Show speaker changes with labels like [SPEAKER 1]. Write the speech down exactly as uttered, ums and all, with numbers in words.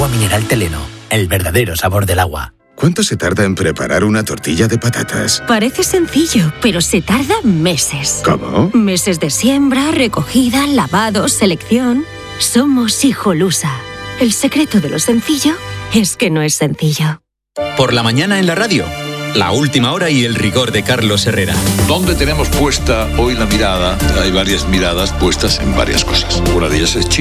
[SPEAKER 1] Agua mineral Teleno, el verdadero sabor del agua.
[SPEAKER 2] ¿Cuánto se tarda en preparar una tortilla de patatas?
[SPEAKER 3] Parece sencillo, pero se tarda meses.
[SPEAKER 2] ¿Cómo?
[SPEAKER 3] Meses de siembra, recogida, lavado, selección. Somos Hijolusa. El secreto de lo sencillo es que no es sencillo.
[SPEAKER 4] Por la mañana en la radio, la última hora y el rigor de Carlos Herrera.
[SPEAKER 5] ¿Dónde tenemos puesta hoy la mirada? Hay varias miradas puestas en varias cosas. Una de ellas es China.